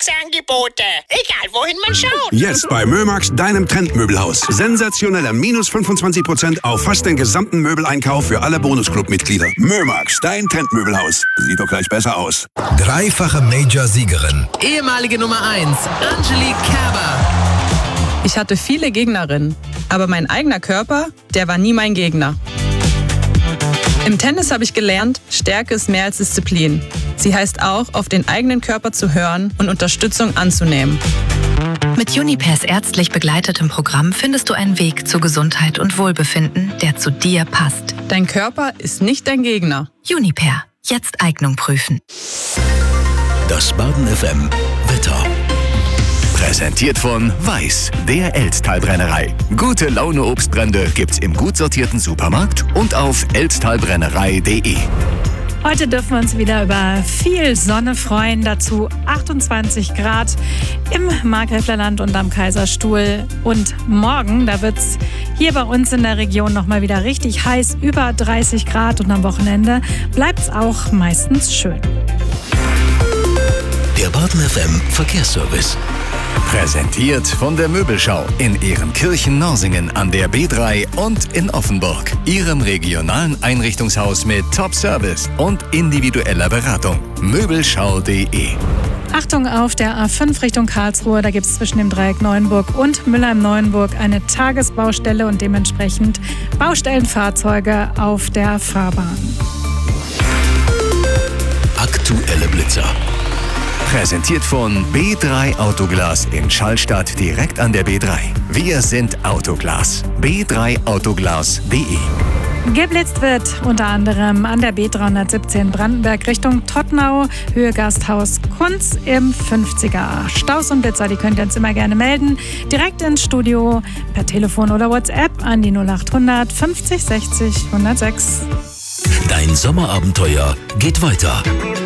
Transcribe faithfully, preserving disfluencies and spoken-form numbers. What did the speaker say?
klasse Angebote. Egal, wohin man schaut. Jetzt bei Mömax, deinem Trendmöbelhaus. Sensationelle minus fünfundzwanzig Prozent auf fast den gesamten Möbeleinkauf für alle Bonusclub-Mitglieder. Mömax, dein Trendmöbelhaus. Sieht doch gleich besser aus. Dreifache Major-Siegerin. Ehemalige Nummer eins, Angelique Kerber. Ich hatte viele Gegnerinnen, aber mein eigener Körper, der war nie mein Gegner. Im Tennis habe ich gelernt, Stärke ist mehr als Disziplin. Sie heißt auch, auf den eigenen Körper zu hören und Unterstützung anzunehmen. Mit Junipers ärztlich begleitetem Programm findest du einen Weg zu Gesundheit und Wohlbefinden, der zu dir passt. Dein Körper ist nicht dein Gegner. Juniper. Jetzt Eignung prüfen. Das Baden F M Wetter. Präsentiert von Weiß, der Elsttalbrennerei. Gute Laune Obstbrände gibt's im gut sortierten Supermarkt und auf elsttalbrennerei punkt de. Heute dürfen wir uns wieder über viel Sonne freuen. Dazu achtundzwanzig Grad im Markgräflerland und am Kaiserstuhl. Und morgen, da wird es hier bei uns in der Region nochmal wieder richtig heiß, über dreißig Grad. Und am Wochenende bleibt es auch meistens schön. Der Baden F M Verkehrsservice. Präsentiert von der Möbelschau in Ehrenkirchen-Norsingen an der B drei und in Offenburg. Ihrem regionalen Einrichtungshaus mit Top-Service und individueller Beratung. Möbelschau punkt de. Achtung auf der A fünf Richtung Karlsruhe, da gibt es zwischen dem Dreieck Neuenburg und Müllheim-Neuenburg eine Tagesbaustelle und dementsprechend Baustellenfahrzeuge auf der Fahrbahn. Aktuelle Blitzer. Präsentiert von B drei Autoglas in Schallstadt direkt an der B drei. Wir sind Autoglas. b drei autoglas punkt de. Geblitzt wird unter anderem an der B dreihundertsiebzehn Brandenburg Richtung Tottenau, Höhe Gasthaus Kunz im fünfziger. Staus und Blitzer, die könnt ihr uns immer gerne melden. Direkt ins Studio, per Telefon oder WhatsApp an die null achthundert fünfzig sechzig hundertsechs. Dein Sommerabenteuer geht weiter.